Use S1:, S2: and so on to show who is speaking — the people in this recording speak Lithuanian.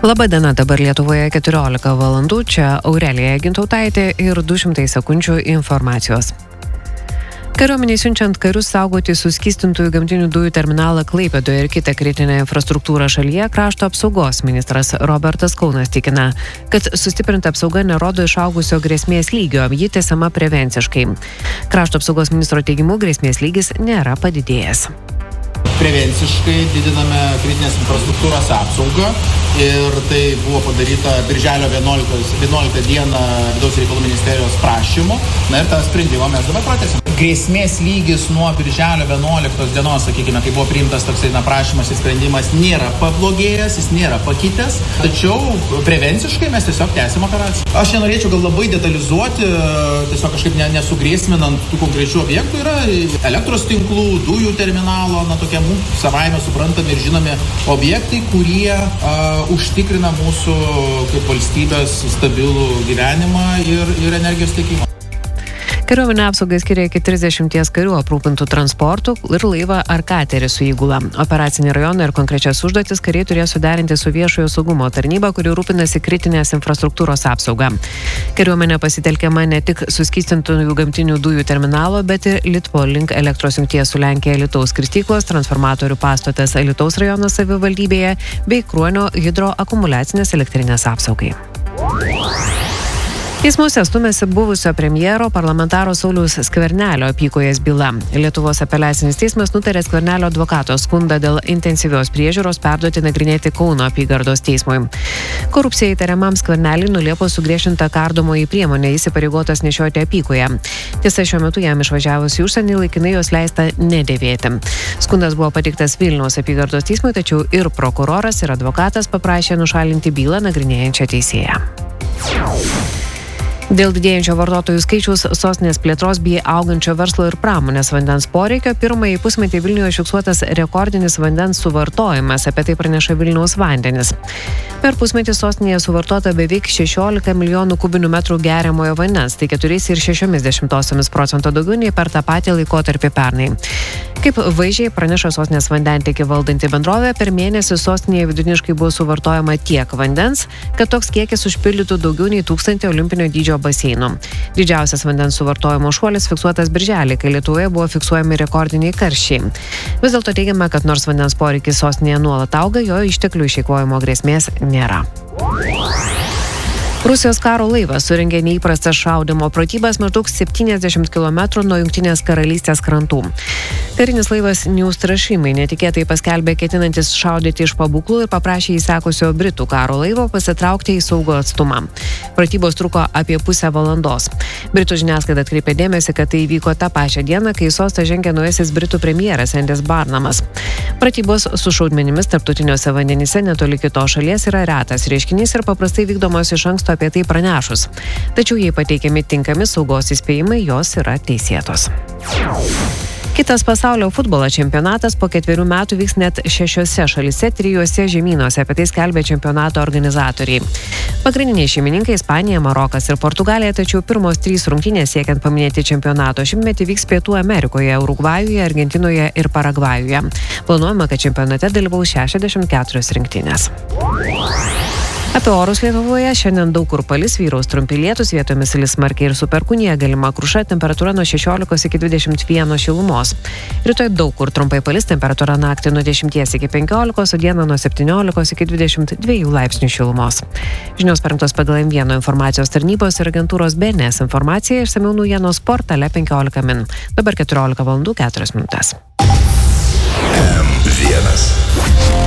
S1: Labadiena, dabar Lietuvoje 14 valandų, čia Aurelija Gintautaitė ir 200 sekundžių informacijos. Kariuomeniai siunčiant karius saugoti suskystintųjų gamtinių dujų terminalą Klaipėdoje ir kitą kritinę infrastruktūrą šalyje, krašto apsaugos ministras Robertas Kaunas tikina, kad sustiprinta apsauga nerodo išaugusio grėsmės lygio, ji tęsiama prevenciškai. Krašto apsaugos ministro teigimu grėsmės lygis nėra padidėjęs.
S2: Prevenciškai didiname kritinės infrastruktūros apsaugą ir tai buvo padaryta birželio 11 dieną Vidaus reikalų ministerijos prašymu. Ir tą sprendimą mes dabar pratęsime. Grėsmės lygis nuo birželio 11 dienos, sakykime, kai buvo priimtas toksai prašymas ir sprendimas, nėra pablogėjęs, jis nėra pakitęs, tačiau prevenciškai mes tiesiog tęsim operaciją. Aš nenorėčiau gal labai detalizuoti, tiesiog kažkaip nesugrėsminant tų konkrečių objektų, yra elektros tinklų, dujų terminalo, tokie mums savaime suprantami ir žinomi objektai, kurie užtikrina mūsų kaip valstybės stabilų gyvenimą ir energijos tiekimą.
S1: Kariuomenė apsaugai skiria iki 30 karių aprūpintų transportų ir laivą ar katerį su įgula. Operacinį rajoną ir konkrečias užduotis kariai turės suderinti su viešojo saugumo tarnyba, kuri rūpinasi kritinės infrastruktūros apsauga. Kariuomenė pasitelkiama ne tik suskystintųjų gamtinių dujų terminalo, bet ir Litpol-Link elektros jungties su Lenkija Alytaus skirstyklos, transformatorių pastatas Alytaus rajono savivaldybėje bei Kruonio hidroakumuliacinės elektrinės apsaugai. Teismuose stumėsi buvusio premjero parlamentaro Sauliaus Skvernelio apykojes byla. Lietuvos apeliacinis teismas nutarė Skvernelio advokato skundą dėl intensyvios priežiūros perduoti nagrinėti Kauno apygardos teismui. Korupcija įtariamam Skverneliui nuo Liepos sugriežtinta kardomoji priemonė, jis įpareigotas nešioti apykoje. Tiesa, šiuo metu jam išvažiavus į užsienį laikinai jos leista nedėvėti. Skundas buvo pateiktas Vilniaus apygardos teismui, tačiau ir prokuroras, ir advokatas paprašė nušalinti bylą nagrinėjančią teisėją. Dėl didėjančio vartotojų skaičiaus, sostinės plėtros bei augančio verslo ir pramonės vandens poreikio pirmąjį pusmetį Vilniuje fiksuotas rekordinis vandens suvartojimas, apie tai praneša Vilniaus vandenis. Per pusmetį sostinėje suvartota beveik 16 milijonų kubinių metrų geriamojo vandens, tai 4,6% daugiau nei per tą patį laikotarpį pernai. Kaip vaizdžiai praneša sostinės vandentiekį valdanti bendrovė, per mėnesį sostinėje vidutiniškai buvo suvartojama tiek vandens, kad toks kiekis užpildytų daugiau nei 1000 olimpinio dydžio baseinų. Didžiausias vandens suvartojimo šuolis fiksuotas birželį, kai Lietuvoje buvo fiksuojami rekordiniai karščiai. Vis dėlto teigiama, kad nors vandens poreikis sostinėje nuolat auga, jo išteklių išeikvojimo grėsmės nėra. Rusijos karo laivas surengė neįprastas šaudymo pratybas maždaug 70 km nuo Jungtinės karalystės krantų. Karinis laivas News Trashimai netikėtai paskelbė ketinantis šaudyti iš pabūklų ir paprašė įsekusio Britų karo laivo pasitraukti į saugų atstumą. Pratybos truko apie pusę valandos. Britų žiniasklaida atkreipė dėmesį, kad tai įvyko tą pačią dieną, kai į sostą žengė naujasis Britų premjeras Andys Barnamas. Pratybos su šaudmenimis tarptautiniuose vandenyse netoli kitos šalies yra retas reiškinys ir paprastai vykdomos iš anksto apie tai pranešus. Tačiau jei pateikiami tinkami saugos įspėjimai, jos yra teisėtos. Kitas pasaulio futbolo čempionatas po 4 metų vyks net 6 šalyse, 3 žemynuose, apie tai skelbė čempionato organizatoriai. Pagrindiniai šeimininkai Ispanija, Marokas ir Portugalija, tačiau pirmos 3 rungtynės siekiant paminėti čempionato šimtmetį vyks Pietų Amerikoje, Urugvajuje, Argentinoje ir Paragvajuje. Planuojama, kad čempionate dalyvaus 64 rinktinės. Apie orus Lietuvoje šiandien daug kur palis, vyraus trumpi lietūs, vietomis lis smarkiai ir su perkūnija, galima kruša, temperatūra nuo 16 iki 21 šilumos. Rytoj daug kur trumpai palis, temperatūra naktį nuo 10 iki 15, o dieną nuo 17 iki 22 laipsnių šilumos. Žinios parengtos pagal M1 informacijos tarnybos ir agentūros BNS informacija, išsamiau naujienos portale 15 min. Dabar 14 valandų 4 minutės.
S3: M1